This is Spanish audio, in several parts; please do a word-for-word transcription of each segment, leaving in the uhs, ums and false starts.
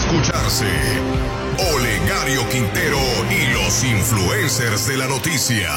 escucharse. Olegario Quintero y los influencers de la noticia.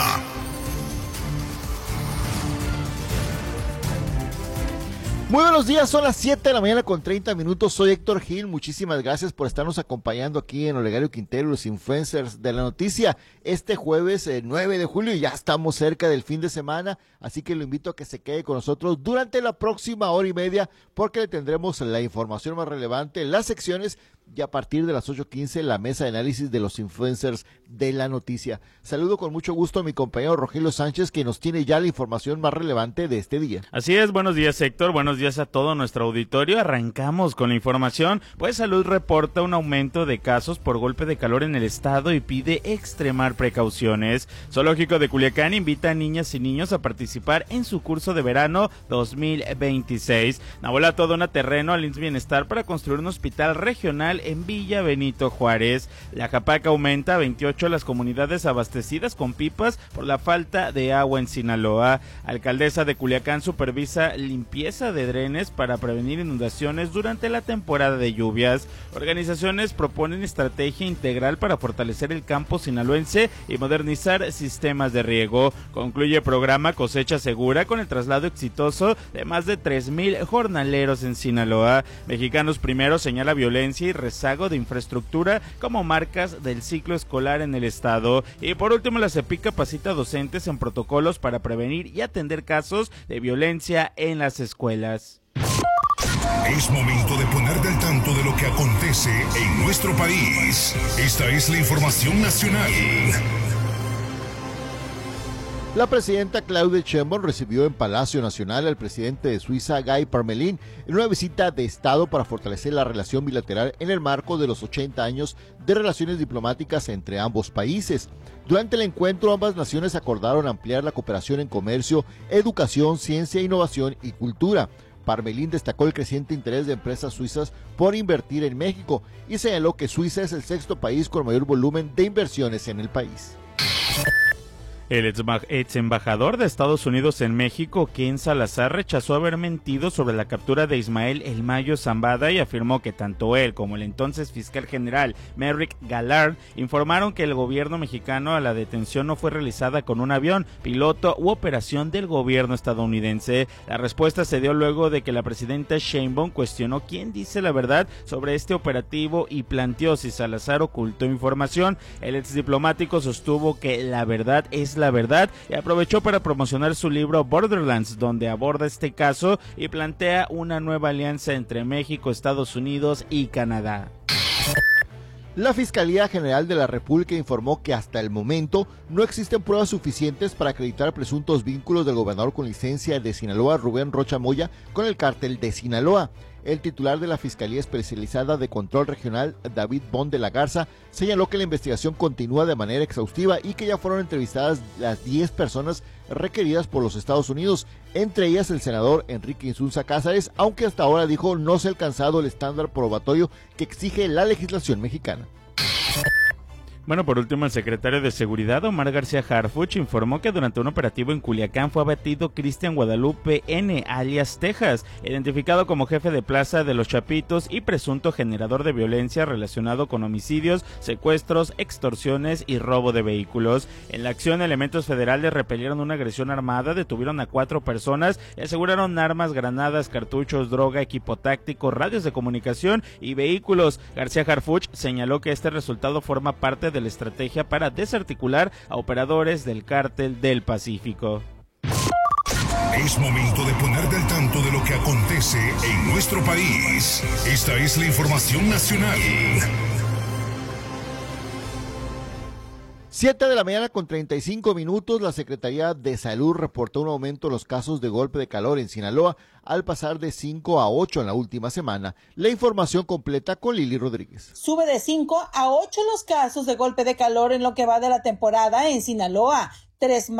Muy buenos días, son las siete de la mañana con treinta minutos, soy Héctor Gil, muchísimas gracias por estarnos acompañando aquí en Olegario Quintero y los influencers de la noticia. Este jueves eh, nueve de julio ya estamos cerca del fin de semana, así que lo invito a que se quede con nosotros durante la próxima hora y media porque le tendremos la información más relevante, las secciones y a partir de las ocho quince la mesa de análisis de los influencers de la noticia. Saludo con mucho gusto a mi compañero Rogelio Sánchez que nos tiene ya la información más relevante de este día. Así es, buenos días Héctor, buenos días a todo nuestro auditorio. Arrancamos con la información, pues Salud reporta un aumento de casos por golpe de calor en el estado y pide extremar precauciones. Zoológico de Culiacán invita a niñas y niños a participar en su curso de verano dos mil veintiséis. Nabolato dona terreno al I M S S Bienestar para construir un hospital regional en Villa Benito Juárez. La Japaca aumenta a veintiocho las comunidades abastecidas con pipas por la falta de agua en Sinaloa. Alcaldesa de Culiacán supervisa limpieza de drenes para prevenir inundaciones durante la temporada de lluvias. Organizaciones proponen estrategia integral para fortalecer el campo sinaloense y modernizar sistemas de riego. Concluye programa Cosecha Segura con el traslado exitoso de más de tres mil jornaleros en Sinaloa. Mexicanos Primero señala violencia y rezago de infraestructura como marcas del ciclo escolar en el estado. Y por último, la CEPIC capacita a docentes en protocolos para prevenir y atender casos de violencia en las escuelas. Es momento de ponerte al tanto de lo que acontece en nuestro país. Esta es la información nacional. La presidenta Claudia Sheinbaum recibió en Palacio Nacional al presidente de Suiza, Guy Parmelin, en una visita de Estado para fortalecer la relación bilateral en el marco de los ochenta años de relaciones diplomáticas entre ambos países. Durante el encuentro, ambas naciones acordaron ampliar la cooperación en comercio, educación, ciencia, innovación y cultura. Parmelin destacó el creciente interés de empresas suizas por invertir en México y señaló que Suiza es el sexto país con mayor volumen de inversiones en el país. El ex embajador de Estados Unidos en México, Ken Salazar, rechazó haber mentido sobre la captura de Ismael El Mayo Zambada y afirmó que tanto él como el entonces fiscal general Merrick Garland informaron que el gobierno mexicano a la detención no fue realizada con un avión, piloto u operación del gobierno estadounidense. La respuesta se dio luego de que la presidenta Sheinbaum cuestionó quién dice la verdad sobre este operativo y planteó si Salazar ocultó información. El ex diplomático sostuvo que la verdad es la verdad y aprovechó para promocionar su libro Borderlands, donde aborda este caso y plantea una nueva alianza entre México, Estados Unidos y Canadá. La Fiscalía General de la República informó que hasta el momento no existen pruebas suficientes para acreditar presuntos vínculos del gobernador con licencia de Sinaloa, Rubén Rocha Moya, con el cártel de Sinaloa. El titular de la Fiscalía Especializada de Control Regional, David Bond de la Garza, señaló que la investigación continúa de manera exhaustiva y que ya fueron entrevistadas las diez personas requeridas por los Estados Unidos, entre ellas el senador Enrique Insulza Cázares, aunque hasta ahora dijo no se ha alcanzado el estándar probatorio que exige la legislación mexicana. Bueno, por último, el secretario de Seguridad, Omar García Harfuch, informó que durante un operativo en Culiacán fue abatido Cristian Guadalupe N., alias Texas, identificado como jefe de plaza de Los Chapitos y presunto generador de violencia relacionado con homicidios, secuestros, extorsiones y robo de vehículos. En la acción, elementos federales repelieron una agresión armada, detuvieron a cuatro personas y aseguraron armas, granadas, cartuchos, droga, equipo táctico, radios de comunicación y vehículos. García Harfuch señaló que este resultado forma parte de la estrategia para desarticular a operadores del Cártel del Pacífico. Es momento de ponerte al tanto de lo que acontece en nuestro país. Esta es la información nacional. siete de la mañana con treinta y cinco minutos, la Secretaría de Salud reportó un aumento en los casos de golpe de calor en Sinaloa al pasar de cinco a ocho en la última semana. La información completa con Lili Rodríguez. Sube de cinco a ocho los casos de golpe de calor en lo que va de la temporada en Sinaloa, tres más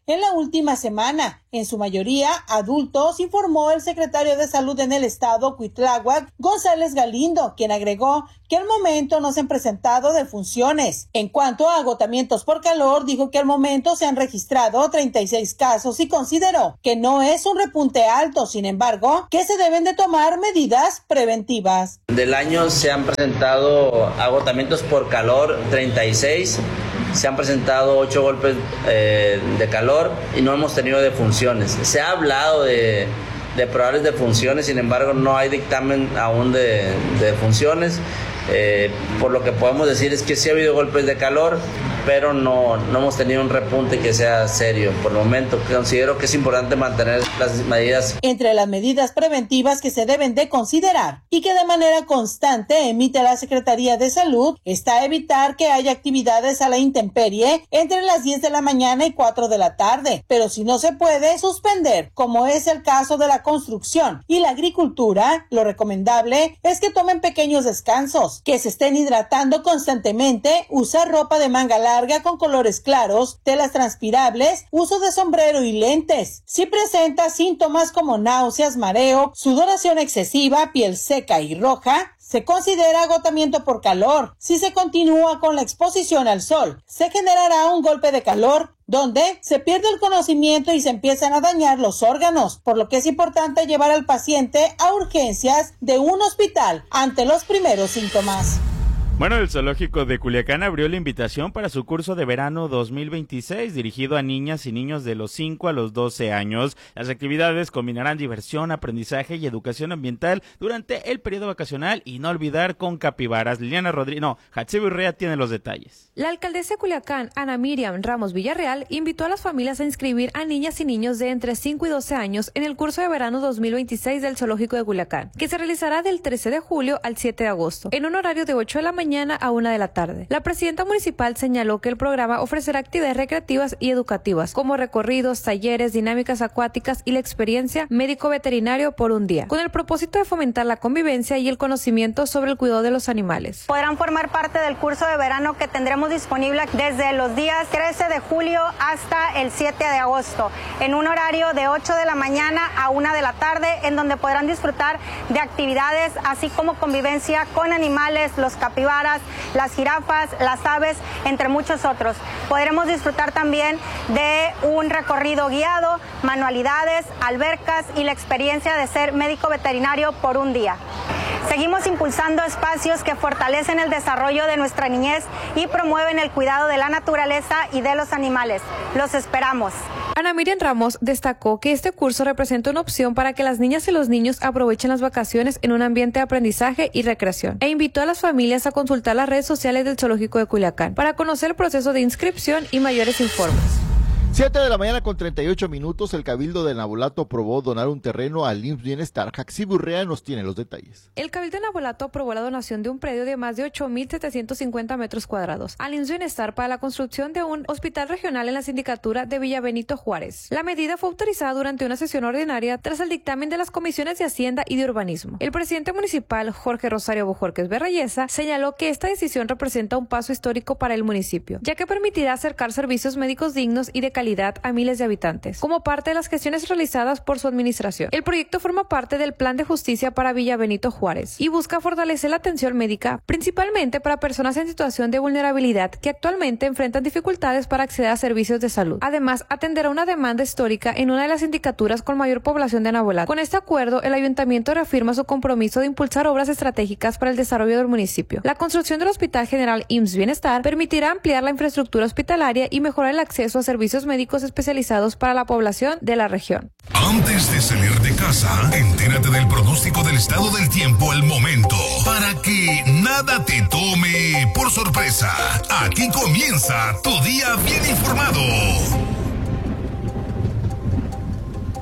en la última semana, en su mayoría adultos, informó el secretario de Salud en el estado, Cuitláhuac González Galindo, quien agregó que al momento no se han presentado defunciones. En cuanto a agotamientos por calor, dijo que al momento se han registrado treinta y seis casos y consideró que no es un repunte alto, sin embargo, que se deben de tomar medidas preventivas. Del año se han presentado agotamientos por calor treinta y seis, se han presentado ocho golpes eh, de calor y no hemos tenido defunciones. Se ha hablado de, de probables defunciones, sin embargo no hay dictamen aún de, de defunciones. Eh, por lo que podemos decir es que sí ha habido golpes de calor, pero no, no hemos tenido un repunte que sea serio. Por el momento considero que es importante mantener las medidas. Entre las medidas preventivas que se deben de considerar y que de manera constante emite la Secretaría de Salud está evitar que haya actividades a la intemperie entre las diez de la mañana y cuatro de la tarde, pero si no se puede, suspender, como es el caso de la construcción y la agricultura. Lo recomendable es que tomen pequeños descansos, que se estén hidratando constantemente, usar ropa de manga larga con colores claros, telas transpirables, uso de sombrero y lentes. Si presenta síntomas como náuseas, mareo, sudoración excesiva, piel seca y roja, se considera agotamiento por calor. Si se continúa con la exposición al sol, se generará un golpe de calor donde se pierde el conocimiento y se empiezan a dañar los órganos, por lo que es importante llevar al paciente a urgencias de un hospital ante los primeros síntomas. Bueno, el Zoológico de Culiacán abrió la invitación para su curso de verano dos mil veintiséis, dirigido a niñas y niños de los cinco a los doce años. Las actividades combinarán diversión, aprendizaje y educación ambiental durante el periodo vacacional, y no olvidar con capibaras. Liliana Rodríguez, no, Hatshepsut Urrea tiene los detalles. La alcaldesa de Culiacán, Ana Miriam Ramos Villarreal, invitó a las familias a inscribir a niñas y niños de entre cinco y doce años en el curso de verano dos mil veintiséis del Zoológico de Culiacán, que se realizará del trece de julio al siete de agosto, en un horario de ocho de la mañana a una de la tarde. La presidenta municipal señaló que el programa ofrecerá actividades recreativas y educativas, como recorridos, talleres, dinámicas acuáticas y la experiencia médico-veterinario por un día, con el propósito de fomentar la convivencia y el conocimiento sobre el cuidado de los animales. Podrán formar parte del curso de verano que tendremos disponible desde los días trece de julio hasta el siete de agosto, en un horario de ocho de la mañana a una de la tarde, en donde podrán disfrutar de actividades, así como convivencia con animales, los capibaras, las jirafas, las aves, entre muchos otros. Podremos disfrutar también de un recorrido guiado, manualidades, albercas y la experiencia de ser médico veterinario por un día. Seguimos impulsando espacios que fortalecen el desarrollo de nuestra niñez y promueven el cuidado de la naturaleza y de los animales. Los esperamos. Ana Miriam Ramos destacó que este curso representa una opción para que las niñas y los niños aprovechen las vacaciones en un ambiente de aprendizaje y recreación, e invitó a las familias a consultar las redes sociales del Zoológico de Culiacán para conocer el proceso de inscripción y mayores informes. siete de la mañana con treinta y ocho minutos, el Cabildo de Navolato aprobó donar un terreno al I M S S Bienestar. Hatshepsut Urrea nos tiene los detalles. El Cabildo de Navolato aprobó la donación de un predio de más de ocho mil setecientos cincuenta metros cuadrados al I M S S Bienestar para la construcción de un hospital regional en la sindicatura de Villa Benito Juárez. La medida fue autorizada durante una sesión ordinaria tras el dictamen de las comisiones de Hacienda y de Urbanismo. El presidente municipal, Jorge Rosario Bojorquez Berreyesa, señaló que esta decisión representa un paso histórico para el municipio, ya que permitirá acercar servicios médicos dignos y de calidad a miles de habitantes, como parte de las gestiones realizadas por su administración. El proyecto forma parte del Plan de Justicia para Villa Benito Juárez y busca fortalecer la atención médica, principalmente para personas en situación de vulnerabilidad que actualmente enfrentan dificultades para acceder a servicios de salud. Además, atenderá una demanda histórica en una de las sindicaturas con mayor población de Navolato. Con este acuerdo, el ayuntamiento reafirma su compromiso de impulsar obras estratégicas para el desarrollo del municipio. La construcción del Hospital General I M S S Bienestar permitirá ampliar la infraestructura hospitalaria y mejorar el acceso a servicios médicos especializados para la población de la región. Antes de salir de casa, entérate del pronóstico del estado del tiempo al momento, para que nada te tome por sorpresa. Aquí comienza tu día bien informado.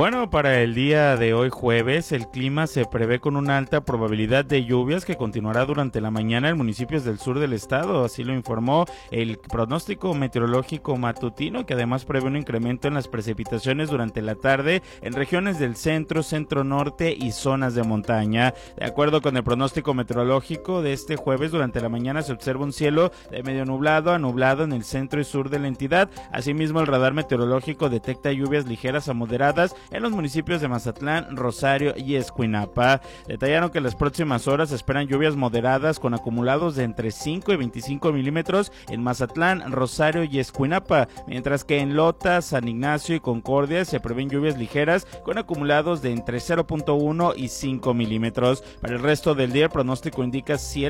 Bueno, para el día de hoy jueves, el clima se prevé con una alta probabilidad de lluvias que continuará durante la mañana en municipios del sur del estado, así lo informó el pronóstico meteorológico matutino, que además prevé un incremento en las precipitaciones durante la tarde en regiones del centro, centro norte y zonas de montaña. De acuerdo con el pronóstico meteorológico de este jueves, durante la mañana se observa un cielo de medio nublado a nublado en el centro y sur de la entidad. Asimismo, el radar meteorológico detecta lluvias ligeras a moderadas en los municipios de Mazatlán, Rosario y Escuinapa. Detallaron que en las próximas horas se esperan lluvias moderadas con acumulados de entre cinco y veinticinco milímetros en Mazatlán, Rosario y Escuinapa, mientras que en Lota, San Ignacio y Concordia se prevén lluvias ligeras con acumulados de entre cero punto uno y cinco milímetros. Para el resto del día, el pronóstico indica cielo